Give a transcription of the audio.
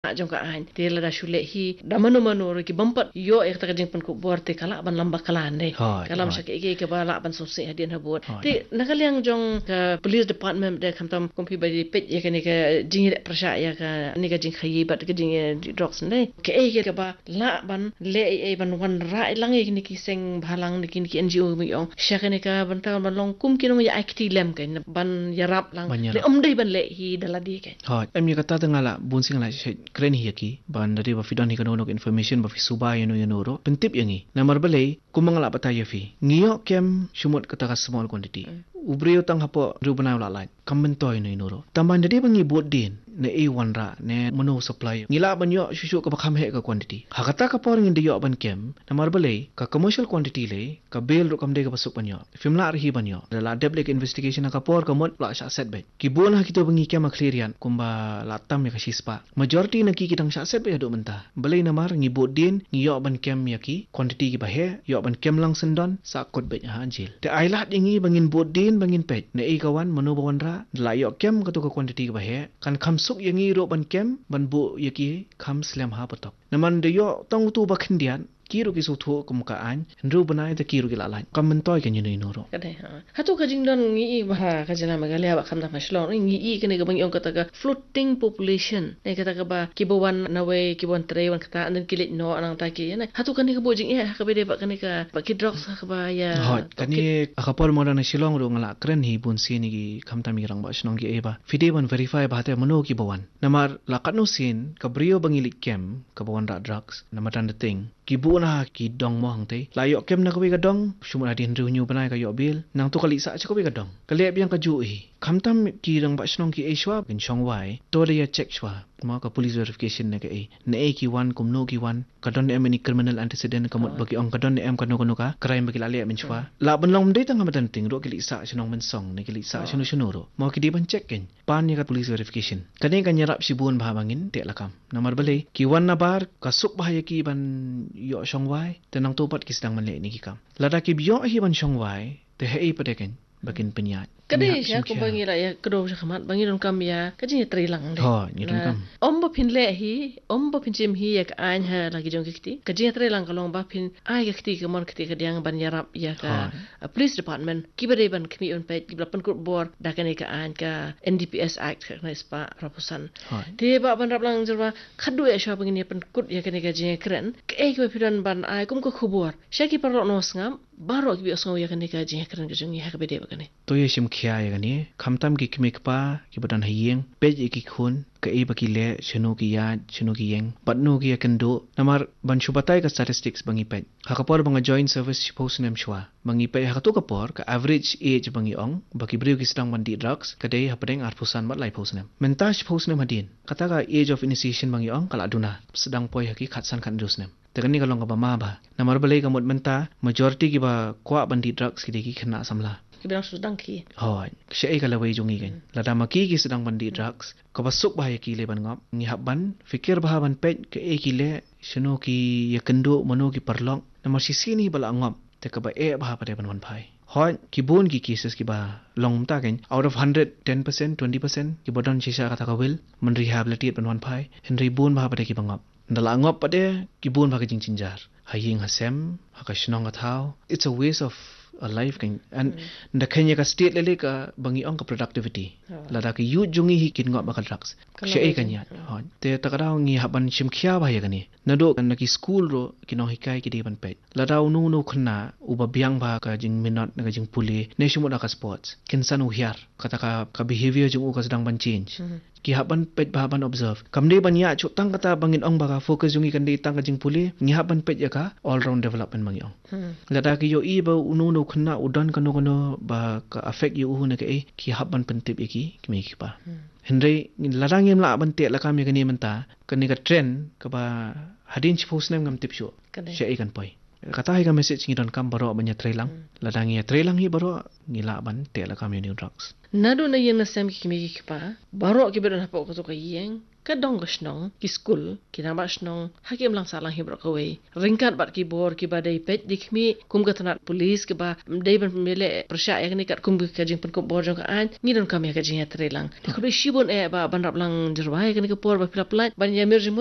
jong ka an te la da shule hi da manu ki bampat yo ek ta jing pan ku bor te kala ban lamba kalan de kalam shake ke bala ban so se hadin habot te nakaliang jong ka police department de kamtam kompi badi pet ya ka jing prasha ya ka ni ka jing khayi bat ka jing drugs ne ke ba la ban le ban wan ra lang ni ki seng bhalang ni ki NGO mi ong shakane ka ban ta ban long kum kinong ya acti lem ka ban yarap lang le dei ban le hi daladi ke ha em ni kata tengala bun sing la kren hi ki ban dari ba fidan hi kanonok information ba fi suba yano ro pentip yangi namar bale kumangala bataya fi ngiyo kem shumot kata ka small quantity ubrio tang hapo rubana la lai kambentoy no inoro taman dari bangi bodin ne A1 ra ne mono supply ngila banyo shushu ka bakham he ka quantity hakata ka por ngin diyo ban kem namar bale ka commercial quantity le ka bail ro kam de ka pasuk banyo fimla arhi banyo la deblek investigation ka por ka mod la sha set be ki bon ha kito bangi kem clearian kumba la tam ya ka shispa majority na ki kitang sha set be do menta bale namar ngi bodin ngi yo ban kem ya ki quantity ki ba he yo ban kem lang sendon sa kot be ha anjil te ailat ingi bangin bodin bangin pet ne e kawan mano bawan ra la yo kem ka to ka quantity ki ba he kan kham suk yangi ro ban kem ban bu yaki kham slam ha patok naman de yo tong tu ba khindian kiru ki suthu kum ka an ru banai ta kiru ki la lan kam men toy kan ni no ro kade ha to ka jing don ngi ba ka jana magalia ba kham da mashlon ngi i kene ga bang yong ka ta ka floating population ne ka ta ka ba ki bo wan na we ki bon tre wan kata an ki lit no anang ta ki ne ha to ka ni ka bo jing e ha ka be de ba kane ka ba ki drugs ka ba ya ha kani ka por mo na shilong ro ngala kren hi bun si ni ki kham ta mi rang ba shnong ki e ba fide ban verify ba ta mano ki bo wan namar la kat no sin ka brio bangi lit kem ka bo wan ra drugs namar tan the thing ki bu na ki dong mo hang te la yo kem na ko ga dong shumuna din ru nyu banai ka yo bil nang to kali sa ko ga dong ka lep yang ka ju hi khamtam ki rang ba snong ki e shwa bin chong wai to le ya check shwa ma ka police verification ne ka e ne e ki wan kum no ki wan ka don em ni criminal antecedent ka mot bagi ong ka don em ka no ka crime bagi la le min shwa la ban long de tang madan ting ro ki li sa snong men song ne ki li sa shunu ro ma ki di ban check ken pan ni ka police verification kane ka nyarap si bun ba bangin te lakam namar bale ki wan na bar ka suk ba ya ki ban yo shong wai tenang topat ki sedang manle ni ki kam lada ki biyo hi ban shong wai te hei padeken bakin penyat kade ya ko bangi la ya kdo sa khamat bangi don kam ya ka jing tri lang de ha ni don kam om ba phin le hi om ba phin chim hi ya ka an ha la ki jong ki ka jing tri lang ka long ba phin ai ka ki ka mon ki ka diang ban yarap ya ka police department ki bare ban khmi on pe ki ban ko bor da ka ni ka an ka NDPS act ka na spa proposan te ba ban rap lang jerwa khadu ya sha bangi ni pan kut ya ka ni ka jing kren ka e ki phiran ban ai kum ko khubor sha ki par no sngam baro ki bi osngo ya ka ni ka jing kren ka jong ya ka be de ba ka ni to ye shim khia ya ni khamtam ki kmek pa ki badan hayeng pej ki khun ka e baki le shenu ki ya shenu ki yeng patnu ki kendo namar ban shubatai ka statistics bangi pej hakapor banga joint service post nem shwa bangi pej hakatu kapor ka average age bangi ong baki brew ki stang mandi drugs ka dei hapadeng arpusan bat lai post nem mentas post nem hadin kata ka age of initiation bangi ong kala duna sedang poi haki khatsan khan dus nem tegani kalong ka ba ma ba namar balai ka mod menta majority ki ba kwa bandi drugs ki ki khna samla kibang sedang ki hoy shei kala wei jungi gen lada maki ki sedang bandi drugs ka basuk bahaya ki le ban ngap ngi habban fikir bahaban pej ke e ki le shino ki ya kendo mono ki parlong namar si sini bala ngap te ka ba e bah pade ban wan phai hoy ki bon ki cases ki ba long ta gen out of 100 10% 20% ki bodon sisa kata ka will man rehabilitate ban wan phai henry bon bah pade ki bangap ndala ngap pade ki bon bah ka jing chinjar haying hasem hakashnong athau it's a waste of a life kan and the Kenya ka state lele ka bangi ong ka productivity lada ka yu jungi hi kin ngop bakal drugs shei kanya te takaraw ngi haban shimkhia ba ya gani nado kan ki school ro kino hikai ki de ban pe lada unu nu khna uba biang ba ka jing minot na ka jing puli ne shumo da ka sports kinsan u hiar kata ka behavior jung u ka sedang ban change ki haban pet ba ban observe kamde ban ya chutang kata bangin ong ba ka focus jungi kan de tang ka jing puli ngi haban pet ya ka all round development bangi ong lada ki yo i ba unu nu khna udan kano ba ka affect yu hu na ka e ki haban pentip ki kimi ki pa henry larang yem la ban te la kam ya kani menta kani ka trend ka ba hadin chipus nem ngam tip shu she kan poi kata hi ka message ngi don kam baro banya trailang ladang ya trailang hi baro ngila ban te la kam ya drugs nadu na yen na sem ki kimi ki pa baro ki bedon hapo ko to ka yeng ka dong gasnong ki school ki na basnong hakim lang salang hi bro ka we ringkat bat ki bor ki ba dai pet dikmi kum ka tanat police ki ba dai ban mele persya ya ni kat kum ka jing pen ko bor jong ka an ngi don kam ya ka jing ya trelang de ko shibon e ba ban rap lang jerwai ka ni ka por ba pilap lan ban ya mir